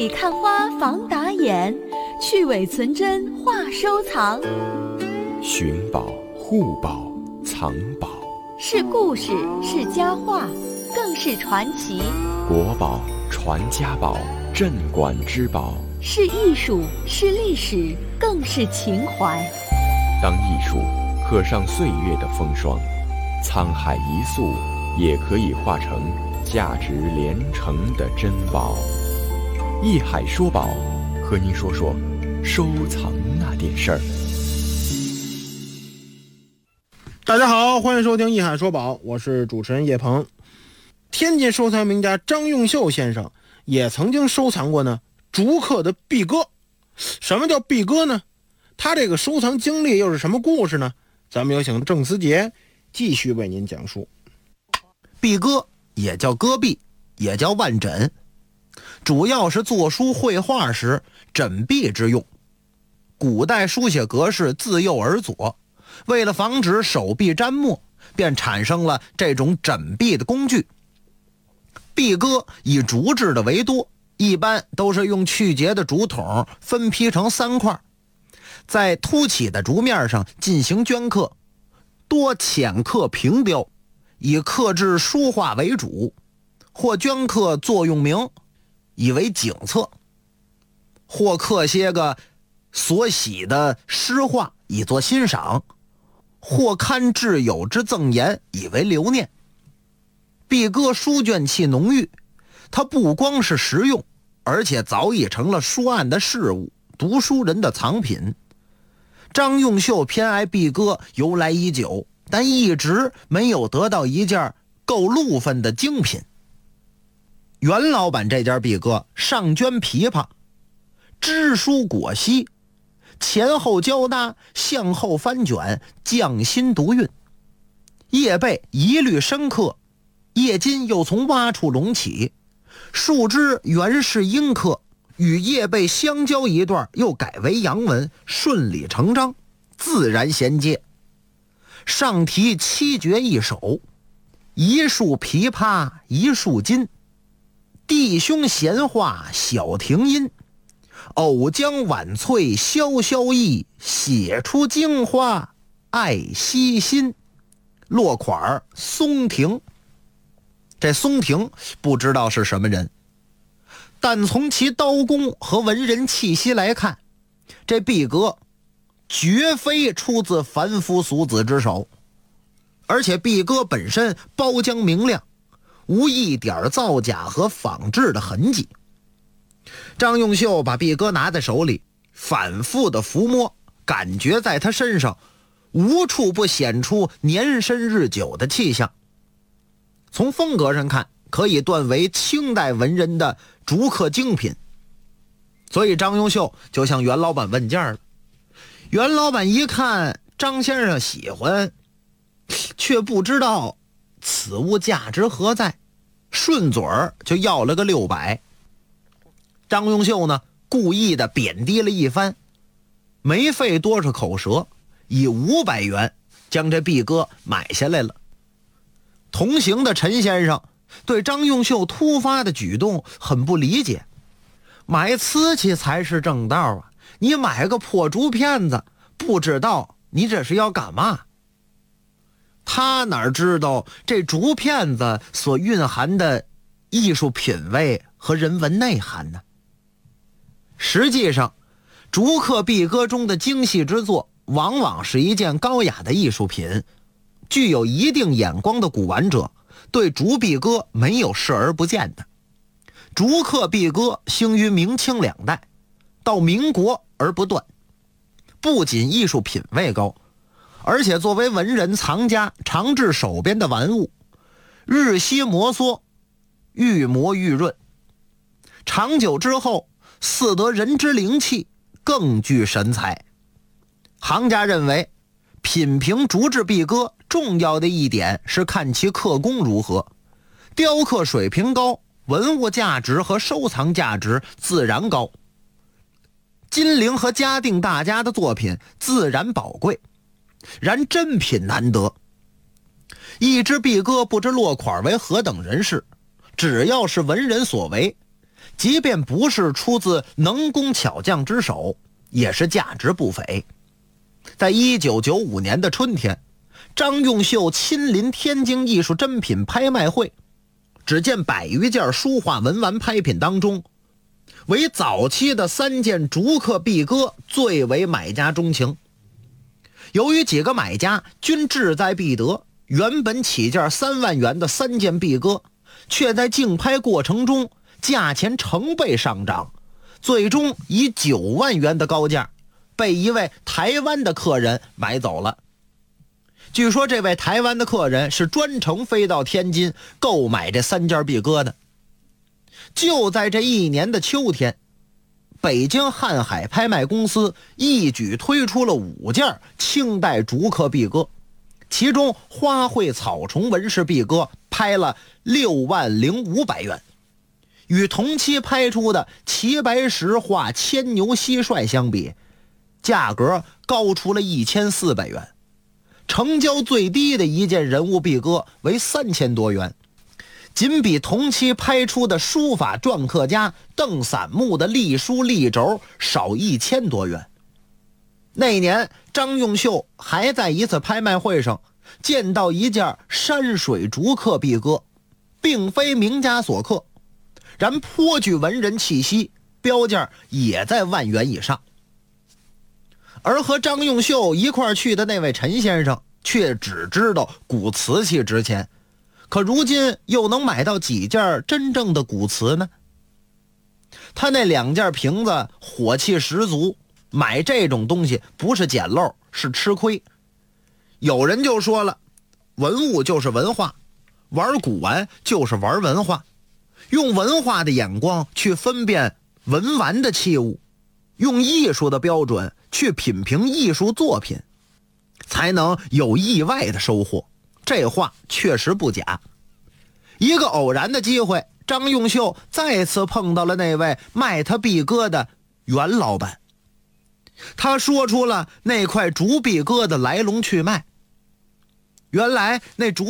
里看花防打眼，去伪存真话收藏。 寻宝、护宝、藏宝， 是故事，是佳话，更是传奇。 国宝、传家宝，镇馆之宝， 是艺术，是历史，更是情怀。 当艺术刻上岁月的风霜，沧海一粟也可以化成价值连城的珍宝。艺海说宝，和您说说收藏那点事儿。 大家好，欢迎收听艺海说宝，我是主持人叶鹏。天津收藏名家张用秀先生也曾经收藏过呢竹刻的璧鸽。什么叫璧鸽呢？他这个收藏经历又是什么故事呢？咱们有请郑思杰继续为您讲述。 璧鸽也叫鸽璧，也叫万枕，主要是作书绘画时枕壁之用。古代书写格式自右而左，为了防止手臂沾墨，便产生了这种枕壁的工具。璧鸽以竹制的为多，一般都是用去节的竹筒分劈成3块，在凸起的竹面上进行镌刻，多浅刻平雕，以刻制书画为主，或镌刻作用名，以为景册，或刻些个所喜的诗画以作欣赏，或刊挚友之赠言以为留念。璧鸽书卷气浓郁，它不光是实用，而且早已成了书案的事物，读书人的藏品。张用秀偏爱璧鸽由来已久，但一直没有得到一件够路分的精品。袁老板这件璧鸽上镌琵琶，支书裹膝，前后交搭，向后翻卷，匠心独运。叶背一律深刻，叶筋又从挖处隆起，树枝原是阴刻，与叶背相交一段，又改为阳文，顺理成章，自然衔接。上题7绝1首，一树琵琶一树金，弟兄闲话小停音，偶将晚翠潇潇意，写出京花爱惜心。落款松亭。这松亭不知道是什么人，但从其刀工和文人气息来看，这璧鸽绝非出自凡夫俗子之手，而且璧鸽本身包浆明亮，无一点造假和仿制的痕迹。张用秀把璧鸽拿在手里，反复的抚摸，感觉在他身上无处不显出年深日久的气象。从风格上看，可以断为清代文人的竹刻精品。所以张用秀就向袁老板问价了。袁老板一看张先生喜欢，却不知道此物价值何在，顺嘴儿就要了个600。张用秀呢，故意的贬低了一番，没费多少口舌，以500元将这璧鸽买下来了。同行的陈先生对张用秀突发的举动很不理解，买瓷器才是正道啊，你买个破竹片子，不知道你这是要干嘛。他哪知道这竹片子所蕴含的艺术品味和人文内涵呢？实际上，竹刻璧鸽中的精细之作往往是一件高雅的艺术品，具有一定眼光的古玩者对竹璧鸽没有视而不见的。竹刻璧鸽兴于明清2代，到民国而不断，不仅艺术品位高，而且作为文人藏家常置手边的玩物，日吸摩挲，愈磨愈润，长久之后似得人之灵气，更具神采。行家认为，品评竹制璧鸽重要的一点是看其刻工如何，雕刻水平高，文物价值和收藏价值自然高。金陵和嘉定大家的作品自然宝贵，然真品难得。一只璧鸽不知落款为何等人士，只要是文人所为， 即便不是出自能工巧匠之手，也是价值不菲。在1995年的春天，张用秀亲临天津艺术珍品拍卖会，只见100余件书画文玩拍品当中，为早期的3件竹刻壁鸽最为买家钟情。由于几个买家均志在必得，原本起价3万元的3件壁鸽，却在竞拍过程中价钱成倍上涨，最终以9万元的高价被一位台湾的客人买走了。据说这位台湾的客人是专程飞到天津购买这3件壁鸽的。就在这一年的秋天，北京瀚海拍卖公司一举推出了5件清代竹刻壁鸽，其中花卉草虫纹饰壁鸽拍了6万0500元，与同期拍出的齐白石画牵牛蟋蟀相比，价格高出了1400元。成交最低的一件人物壁鸽为3000多元，仅比同期拍出的书法篆刻家邓散木的隶书隶轴少1000多元。那年张用秀还在一次拍卖会上见到一件山水竹刻壁鸽，并非名家所刻，然颇具文人气息，标价也在1万元以上。而和张用秀一块去的那位陈先生却只知道古瓷器值钱，可如今又能买到几件真正的古瓷呢？他那2件瓶子火气十足，买这种东西不是捡漏，是吃亏。有人就说了，文物就是文化，玩古玩就是玩文化，用文化的眼光去分辨文玩的器物，用艺术的标准去品评艺术作品，才能有意外的收获。这话确实不假。一个偶然的机会，张用秀再次碰到了那位卖他壁鸽的袁老板。他说出了那块竹壁鸽的来龙去脉。原来那竹